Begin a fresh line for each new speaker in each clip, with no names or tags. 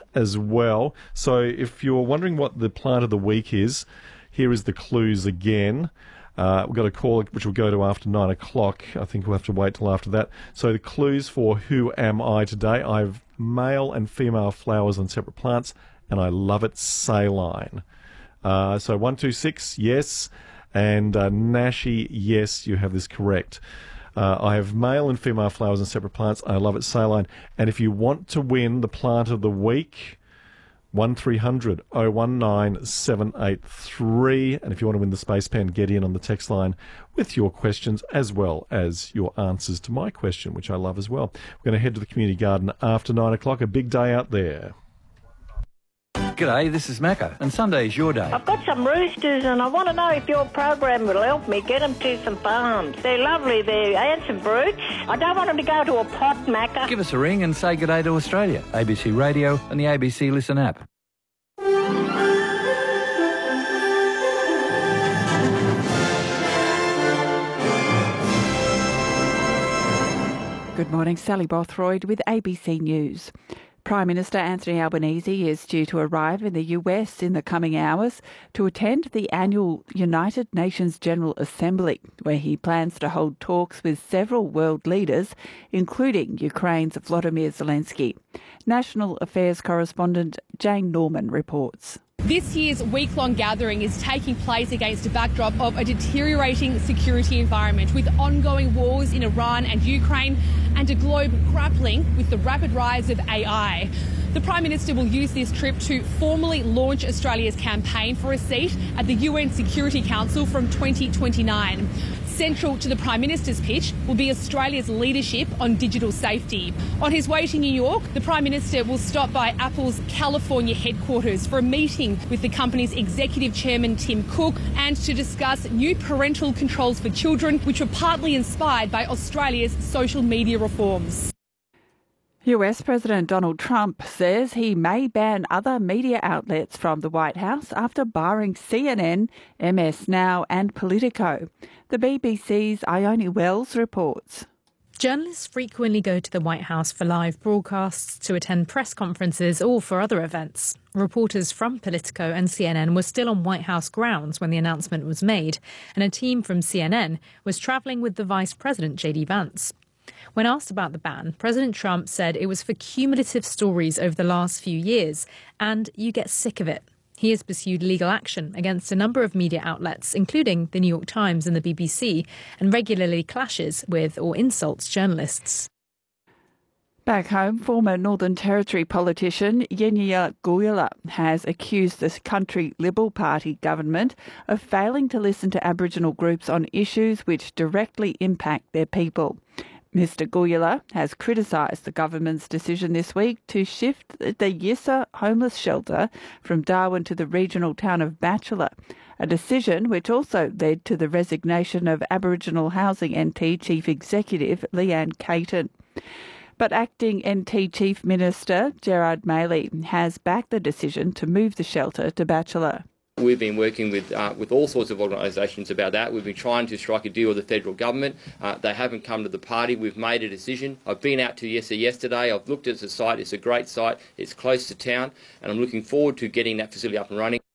as well. So if you're wondering what the plant of the week is, here is the clues again. We've got a call which will go to after 9 o'clock. I think we'll have to wait till after that. So the clues for Who Am I today? I have male and female flowers on separate plants, and I love it, saline. So 126, yes. And Nashi, yes, you have this correct. I have male and female flowers on separate plants. I love it, saline. And if you want to win the plant of the week, 1300 019 783. And if you want to win the Space Pen, get in on the text line with your questions as well as your answers to my question, which I love as well. We're going to head to the community garden after 9 o'clock. A big day out there.
G'day, this is Macca, and Sunday's your day.
I've got some roosters and I want to know if your program will help me get them to some farms. They're lovely, they're handsome brutes. I don't want them to go to a pot, Macca.
Give us a ring and say g'day to Australia, ABC Radio and the ABC Listen app.
Good morning, Sally Bothroyd with ABC News. Prime Minister Anthony Albanese is due to arrive in the US in the coming hours to attend the annual United Nations General Assembly, where he plans to hold talks with several world leaders, including Ukraine's Volodymyr Zelensky. National Affairs correspondent Jane Norman reports.
This year's week-long gathering is taking place against a backdrop of a deteriorating security environment with ongoing wars in Iran and Ukraine and a globe grappling with the rapid rise of AI. The Prime Minister will use this trip to formally launch Australia's campaign for a seat at the UN Security Council from 2029. Central to the Prime Minister's pitch will be Australia's leadership on digital safety. On his way to New York, the Prime Minister will stop by Apple's California headquarters for a meeting with the company's executive chairman Tim Cook and to discuss new parental controls for children, which were partly inspired by Australia's social media reforms.
US President Donald Trump says he may ban other media outlets from the White House after barring CNN, MS Now and Politico. The BBC's Ione Wells reports.
Journalists frequently go to the White House for live broadcasts, to attend press conferences or for other events. Reporters from Politico and CNN were still on White House grounds when the announcement was made, and a team from CNN was travelling with the Vice President J.D. Vance. When asked about the ban, President Trump said it was for cumulative stories over the last few years, and you get sick of it. He has pursued legal action against a number of media outlets, including the New York Times and the BBC, and regularly clashes with or insults journalists.
Back home, former Northern Territory politician Yenya Guyula has accused the country Liberal Party government of failing to listen to Aboriginal groups on issues which directly impact their people. Mr Guyula has criticised the government's decision this week to shift the Yissa homeless shelter from Darwin to the regional town of Batchelor, a decision which also led to the resignation of Aboriginal Housing NT Chief Executive Leanne Caton. But Acting NT Chief Minister Gerard Maley has backed the decision to move the shelter to Batchelor.
We've been working with all sorts of organisations about that. We've been trying to strike a deal with the federal government. They haven't come to the party. We've made a decision. I've been out to Yessa yesterday. I've looked at the site. It's a great site. It's close to town, and I'm looking forward to getting that facility up and running.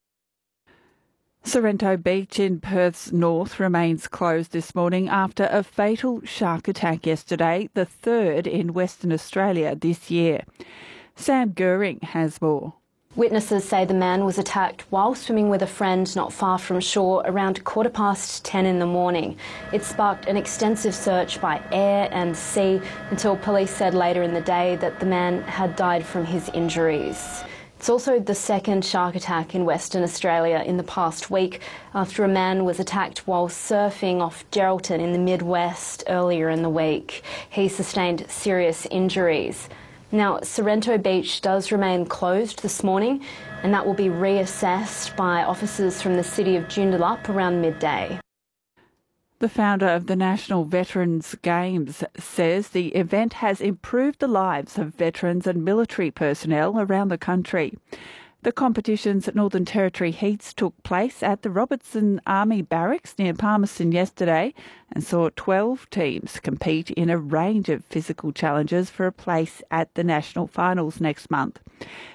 Sorrento Beach in Perth's north remains closed this morning after a fatal shark attack yesterday, the third in Western Australia this year. Sam Goering has more.
Witnesses say the man was attacked while swimming with a friend not far from shore around 10:15 in the morning. It sparked an extensive search by air and sea until police said later in the day that the man had died from his injuries. It's also the second shark attack in Western Australia in the past week after a man was attacked while surfing off Geraldton in the Midwest earlier in the week. He sustained serious injuries. Now, Sorrento Beach does remain closed this morning, and that will be reassessed by officers from the city of Joondalup around midday.
The founder of the National Veterans Games says the event has improved the lives of veterans and military personnel around the country. The competition's Northern Territory heats took place at the Robertson Army Barracks near Palmerston yesterday and saw 12 teams compete in a range of physical challenges for a place at the national finals next month.